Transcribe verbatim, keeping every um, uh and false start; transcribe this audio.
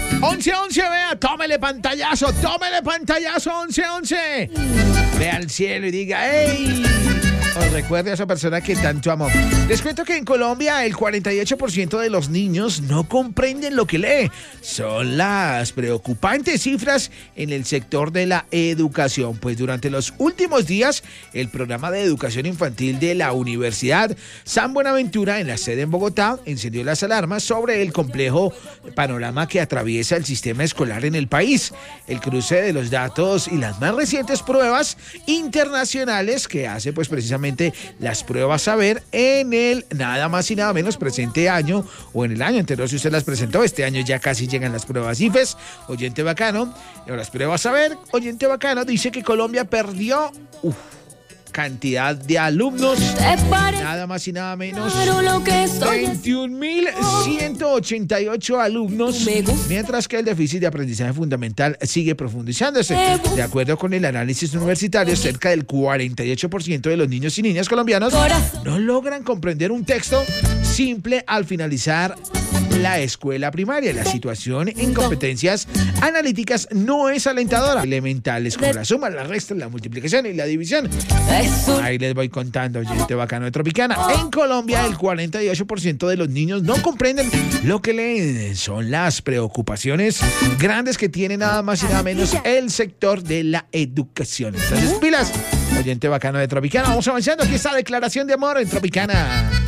once once, vea, tómele pantallazo, tómele pantallazo, once once. Vea al cielo y diga, ¡ey! O recuerde a esa persona que tanto amó. Les cuento que en Colombia el cuarenta y ocho por ciento de los niños no comprenden lo que lee. Son las preocupantes cifras en el sector de la educación. Pues durante los últimos días, el programa de educación infantil de la Universidad San Buenaventura, en la sede en Bogotá, encendió las alarmas sobre el complejo panorama que atraviesa el sistema escolar en el país. El cruce de los datos y las más recientes pruebas internacionales que hace pues precisamente las pruebas Saber en el nada más y nada menos presente año o en el año anterior si usted las presentó. Este año ya casi llegan las pruebas IFES, oyente bacano. Y las pruebas Saber, oyente bacano, dice que Colombia perdió uf, cantidad de alumnos, nada más y nada menos, veintiún mil ciento ochenta y ocho alumnos, mientras que el déficit de aprendizaje fundamental sigue profundizándose. De acuerdo con el análisis universitario, cerca del cuarenta y ocho por ciento de los niños y niñas colombianos no logran comprender un texto simple al finalizar la escuela primaria. La situación en competencias analíticas no es alentadora. Elementales como la suma, la resta, la multiplicación y la división. Ahí les voy contando, gente bacano de Tropicana. En Colombia, el cuarenta y ocho por ciento de los niños no comprenden lo que leen. Son las preocupaciones grandes que tiene nada más y nada menos el sector de la educación. Entonces, pilas, oyente bacano de Tropicana. Vamos avanzando. Aquí está Declaración de Amor en Tropicana.